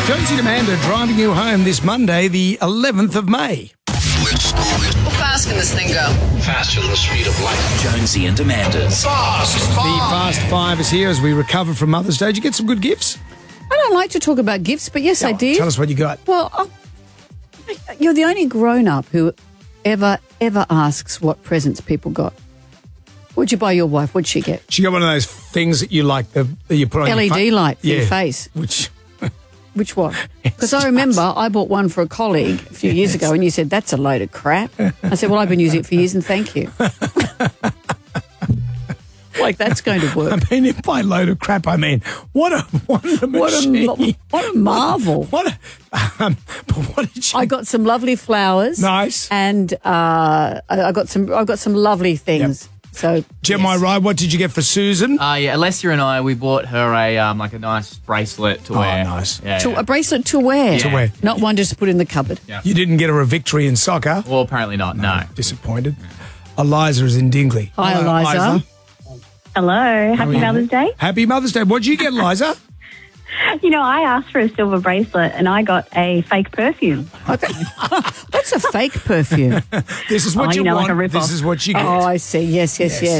Jonesy and Amanda driving you home this Monday, the 11th of May. How fast can this thing go? Faster than the speed of light. Jonesy and Amanda's. Fast The Fast Five is here as we recover from Mother's Day. Did you get some good gifts? I don't like to talk about gifts, but yes, I did. Tell us what you got. Well, you're the only grown-up who ever asks what presents people got. What'd you buy your wife? What'd she get? She got one of those things that you like, that you put on your LED face. light for your face. Which one? Because I remember I bought one for a colleague a few years ago and you said, that's a load of crap. I said, well, I've been using it for years and thank you. Like that's going to work. I mean, if by load of crap, I mean, what a machine. What a marvel. But what did you... I got some lovely flowers. Nice. And I got some lovely things. Yep. So, Gemini, right, what did you get for Susan? Yeah, Alessia and I, we bought her a nice bracelet to wear. Oh, nice. Yeah, A bracelet to wear. To wear. Not one just to put in the cupboard. Yeah. You didn't get her a victory in soccer? Well, apparently not, no. Disappointed. Eliza is in Dingley. Hi, Hello, Eliza. Hello, happy Mother's Day. Happy Mother's Day. What did you get, Eliza? You know, I asked for a silver bracelet and I got a fake perfume. What's a fake perfume? This is what you know, want. like a rip-off. This is what you get. Oh, I see. Yes.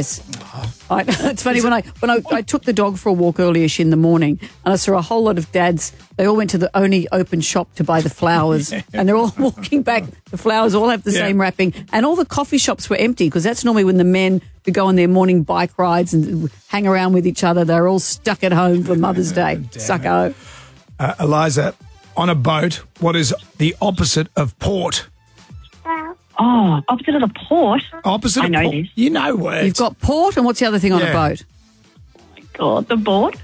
It's funny when I took the dog for a walk earlier in the morning and I saw a whole lot of dads. They all went to the only open shop to buy the flowers and they're all walking back. The flowers all have the same wrapping and all the coffee shops were empty because that's normally when the men who go on their morning bike rides and hang around with each other. They're all stuck at home for Mother's Day. Sucko. Eliza, on a boat, what is the opposite of port? Oh, opposite of the port. Opposite I of know port. this. You know words. You've got port and what's the other thing on a boat? God, the board.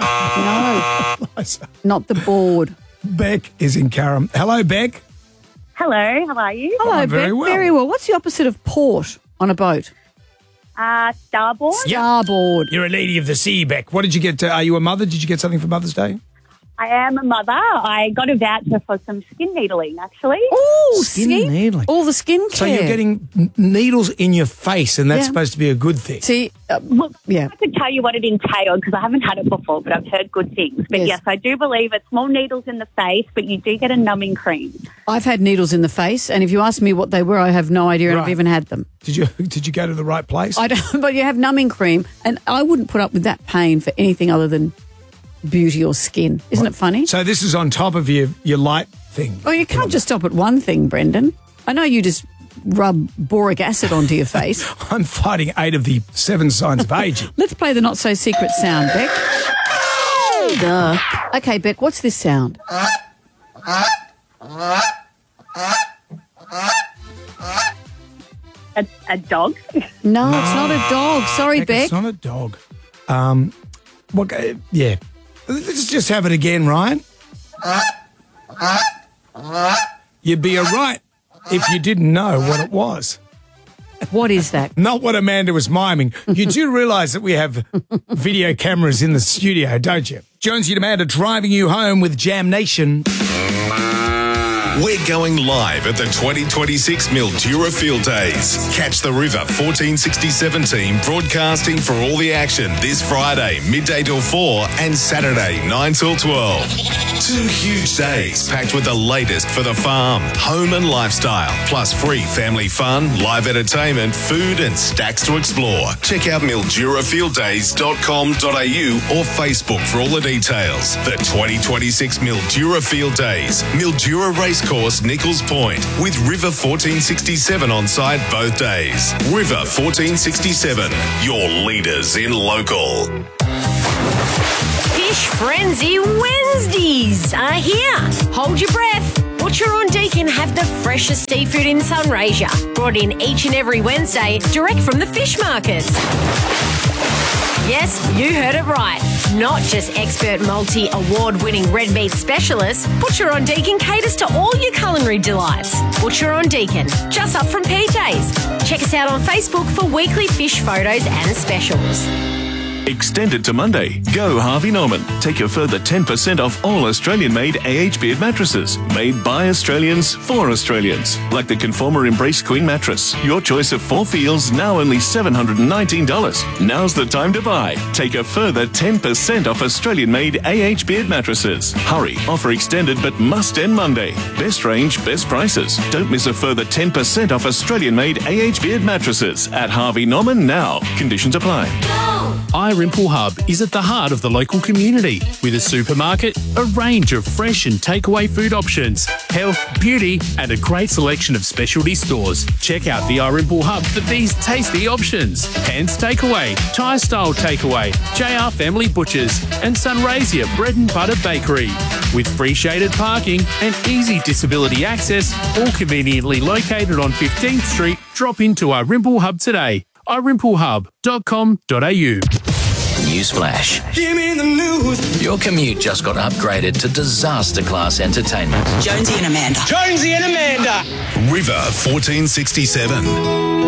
No, Eliza. not the board. Beck is in Carrum. Hello, Beck. Hello, how are you? Hello, I'm very Beck. well. Very well. What's the opposite of port on a boat? Starboard. Starboard. You're a lady of the sea, Beck. What did you get? Are you a mother? Did you get something for Mother's Day? I am a mother. I got a voucher for some skin needling, actually. Oh, Skin see? needling. All the skincare. So you're getting needles in your face, and that's supposed to be a good thing. See, Look, yeah. I could tell you what it entailed because I haven't had it before, but I've heard good things. But yes, I do believe it's small needles in the face, but you do get a numbing cream. I've had needles in the face, and if you ask me what they were, I have no idea, and I've Right. even had them. Did you go to the right place? I don't, but you have numbing cream, and I wouldn't put up with that pain for anything other than beauty or skin. Isn't it funny? So this is on top of your light thing. Oh, you can't just stop at one thing, Brendan. I know you just rub boric acid onto your face. I'm fighting 8 of the 7 signs of aging. Let's play the not-so-secret sound, Beck. Duh. Okay, Beck, what's this sound? A dog. No, it's not a dog. Sorry, Beck. It's not a dog. Yeah. Let's just have it again, Ryan. You'd be a right if you didn't know what it was. What is that? Not what Amanda was miming. You do realise that we have video cameras in the studio, don't you? Jonesy and Amanda driving you home with Jam Nation. We're going live at the 2026 Mildura Field Days. Catch the River 1467 team broadcasting for all the action this Friday, midday till 4 and Saturday, 9 till 12. 2 huge days packed with the latest for the farm, home and lifestyle, plus free family fun, live entertainment, food and stacks to explore. Check out mildurafielddays.com.au or Facebook for all the details. The 2026 Mildura Field Days, Mildura Racecourse, Nichols Point, with River 1467 on site both days. River 1467, your leaders in local. Fish Frenzy Wednesdays are here. Hold your breath. Butcher on Deakin have the freshest seafood in Sunraysia, brought in each and every Wednesday direct from the fish markets. Yes, you heard it right. Not just expert multi-award-winning red meat specialists, Butcher on Deakin caters to all your culinary delights. Butcher on Deakin, just up from PJ's. Check us out on Facebook for weekly fish photos and specials. Extended to Monday. Go Harvey Norman. Take a further 10% off all Australian-made AH Beard mattresses. Made by Australians for Australians. Like the Conformer Embrace Queen mattress. Your choice of 4 feels, now only $719. Now's the time to buy. Take a further 10% off Australian-made AH Beard mattresses. Hurry. Offer extended but must end Monday. Best range, best prices. Don't miss a further 10% off Australian-made AH Beard mattresses at Harvey Norman now. Conditions apply. iRimple Hub is at the heart of the local community with a supermarket, a range of fresh and takeaway food options, health, beauty and a great selection of specialty stores. Check out the iRimple Hub for these tasty options. Hands Takeaway, Thai Style Takeaway, JR Family Butchers and Sunraysia Bread and Butter Bakery. With free shaded parking and easy disability access, all conveniently located on 15th Street, drop into iRimple Hub today. iRimpleHub.com.au. Newsflash. Give me the news. Your commute just got upgraded to disaster class entertainment. Jonesy and Amanda. River 1467.